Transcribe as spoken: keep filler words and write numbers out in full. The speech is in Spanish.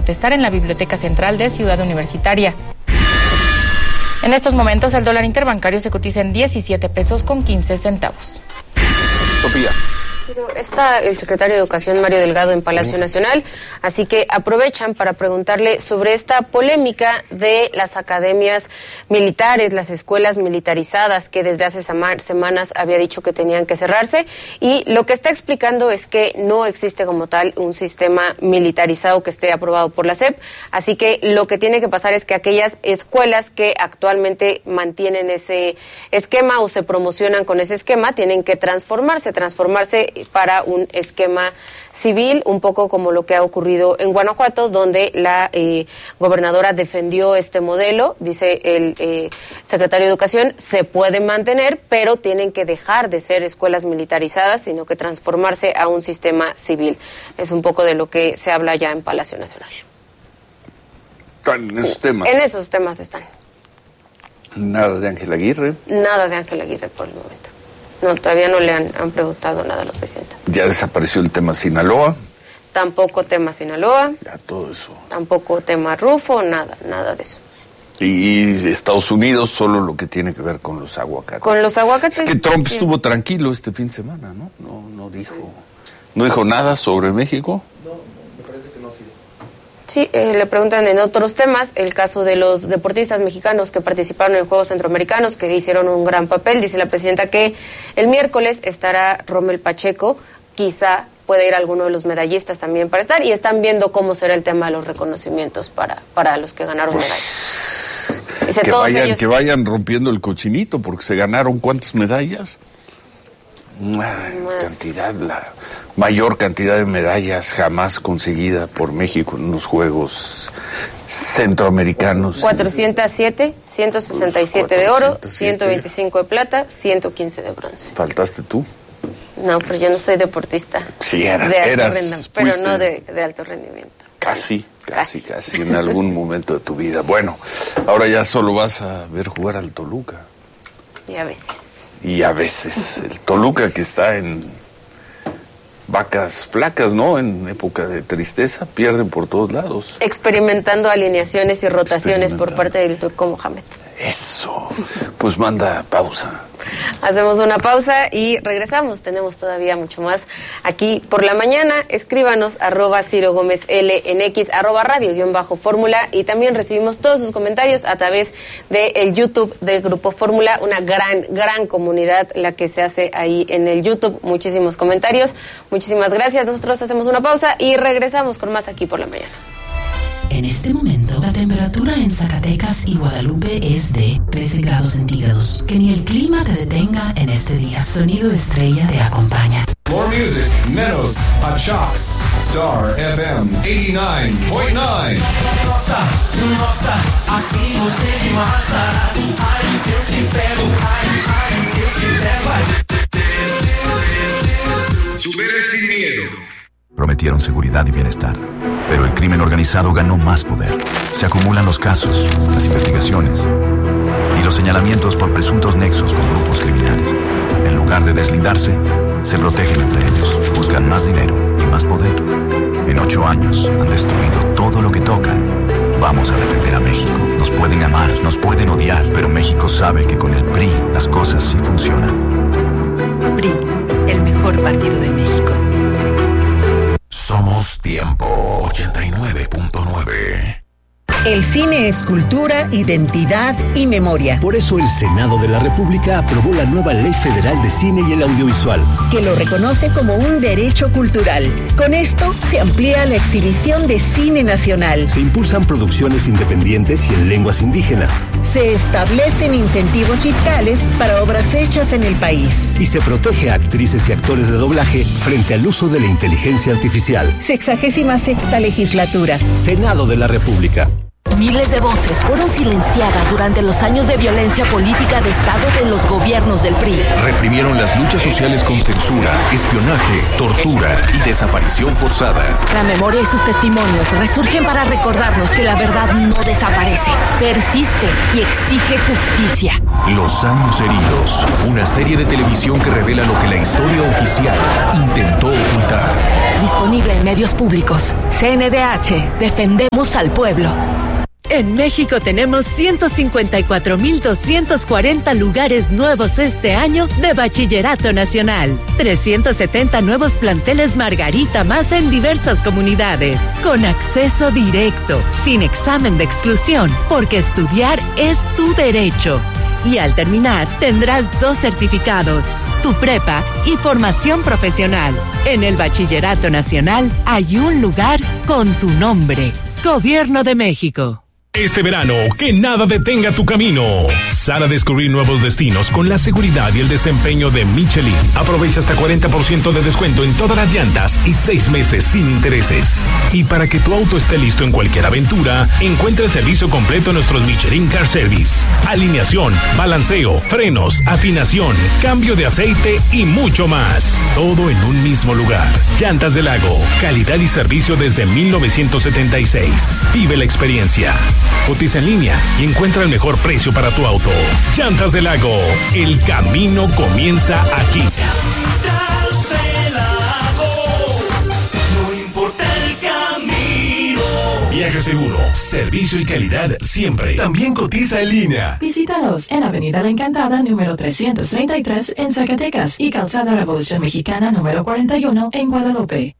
protestar en la Biblioteca Central de Ciudad Universitaria. En estos momentos el dólar interbancario se cotiza en diecisiete pesos con quince centavos. Sofía. Pero está el secretario de Educación, Mario Delgado, en Palacio Nacional, así que aprovechan para preguntarle sobre esta polémica de las academias militares, las escuelas militarizadas, que desde hace semanas había dicho que tenían que cerrarse, y lo que está explicando es que no existe como tal un sistema militarizado que esté aprobado por la S E P, así que lo que tiene que pasar es que aquellas escuelas que actualmente mantienen ese esquema o se promocionan con ese esquema, tienen que transformarse, transformarse para un esquema civil, un poco como lo que ha ocurrido en Guanajuato, donde la eh, gobernadora defendió este modelo. Dice el eh, secretario de Educación, se puede mantener, pero tienen que dejar de ser escuelas militarizadas, sino que transformarse a un sistema civil. Es un poco de lo que se habla ya en Palacio Nacional. Están en esos temas. En esos temas están. Nada de Ángel Aguirre. Nada de Ángel Aguirre por el momento. No, todavía no le han, han preguntado nada a la presidenta. Ya desapareció el tema Sinaloa. Tampoco tema Sinaloa. Ya todo eso. Tampoco tema Rufo, nada, nada de eso. Y Estados Unidos solo lo que tiene que ver con los aguacates. Con los aguacates. Es que Trump sí. estuvo tranquilo este fin de semana, ¿no? No, no dijo, no dijo nada sobre México. No, me parece que no, sí. Sí, eh, le preguntan en otros temas, el caso de los deportistas mexicanos que participaron en Juegos Centroamericanos, que hicieron un gran papel. Dice la presidenta que el miércoles estará Rommel Pacheco, quizá puede ir alguno de los medallistas también para estar, y están viendo cómo será el tema de los reconocimientos para, para los que ganaron pues, medallas. Dice, que, todos vayan, ellos... que vayan rompiendo el cochinito, porque se ganaron ¿cuántas medallas? Una cantidad, la mayor cantidad de medallas jamás conseguida por México en los Juegos Centroamericanos. cuatrocientos siete, ciento sesenta y siete de oro, ciento veinticinco de plata, ciento quince de bronce. ¿Faltaste tú? No, pero yo no soy deportista. Sí, era, de alto eras. Rendimiento, pero no de, de alto rendimiento. Casi, casi, casi, casi, en algún momento de tu vida. Bueno, ahora ya solo vas a ver jugar al Toluca. Y a veces. Y a veces. El Toluca que está en vacas flacas, ¿no? En época de tristeza, pierden por todos lados. Experimentando alineaciones y rotaciones por parte del Turco Mohamed. Eso. Pues manda pausa. Hacemos una pausa y regresamos. Tenemos todavía mucho más aquí por la mañana. Escríbanos arroba Ciro Gómez L en X, arroba radio guión bajo fórmula, y también recibimos todos sus comentarios a través del YouTube del Grupo Fórmula. Una gran, gran comunidad la que se hace ahí en el YouTube. Muchísimos comentarios. Muchísimas gracias. Nosotros hacemos una pausa y regresamos con más aquí por la mañana. En este momento, la temperatura en Zacatecas y Guadalupe es de trece grados centígrados. Que ni el clima te detenga en este día. Sonido Estrella te acompaña. More music, menos at Shocks. Star F M ochenta y nueve punto nueve. Nossa, nossa, assim você me mata. Ai, se eu te pego, ai, ai, se eu te pego, ai. Supere sin miedo. Prometieron seguridad y bienestar, pero el crimen organizado ganó más poder. Se acumulan los casos, las investigaciones y los señalamientos por presuntos nexos con grupos criminales. En lugar de deslindarse, se protegen entre ellos, buscan más dinero y más poder. En ocho años han destruido todo lo que tocan. Vamos a defender a México. Nos pueden amar, nos pueden odiar, pero México sabe que con el P R I las cosas sí funcionan. P R I, el mejor partido de México. Somos Tiempo ochenta y nueve punto nueve. El cine es cultura, identidad y memoria. Por eso el Senado de la República aprobó la nueva Ley Federal de Cine y el Audiovisual, que lo reconoce como un derecho cultural. Con esto se amplía la exhibición de cine nacional. Se impulsan producciones independientes y en lenguas indígenas. Se establecen incentivos fiscales para obras hechas en el país. Y se protege a actrices y actores de doblaje frente al uso de la inteligencia artificial. Sexagésima sexta legislatura. Senado de la República. Miles de voces fueron silenciadas durante los años de violencia política de Estado de los gobiernos del P R I. Reprimieron las luchas sociales con censura, espionaje, tortura y desaparición forzada. La memoria y sus testimonios resurgen para recordarnos que la verdad no desaparece, persiste y exige justicia. Los años heridos, una serie de televisión que revela lo que la historia oficial intentó ocultar. Disponible en medios públicos. C N D H, defendemos al pueblo. En México tenemos ciento cincuenta y cuatro mil doscientos cuarenta lugares nuevos este año de Bachillerato Nacional. trescientos setenta nuevos planteles Margarita más en diversas comunidades. Con acceso directo, sin examen de exclusión, porque estudiar es tu derecho. Y al terminar, tendrás dos certificados, tu prepa y formación profesional. En el Bachillerato Nacional hay un lugar con tu nombre. Gobierno de México. Este verano, que nada detenga tu camino. Sal a descubrir nuevos destinos con la seguridad y el desempeño de Michelin. Aprovecha hasta cuarenta por ciento de descuento en todas las llantas y seis meses sin intereses. Y para que tu auto esté listo en cualquier aventura, encuentra el servicio completo en nuestros Michelin Car Service. Alineación, balanceo, frenos, afinación, cambio de aceite y mucho más. Todo en un mismo lugar. Llantas del Lago, calidad y servicio desde mil novecientos setenta y seis. Vive la experiencia. Cotiza en línea y encuentra el mejor precio para tu auto. Llantas del Lago, el camino comienza aquí. Llantas del Lago, no importa el camino. Viaje seguro, servicio y calidad siempre. También cotiza en línea. Visítanos en Avenida La Encantada, número trescientos treinta y tres en Zacatecas y Calzada Revolución Mexicana, número cuarenta y uno en Guadalupe.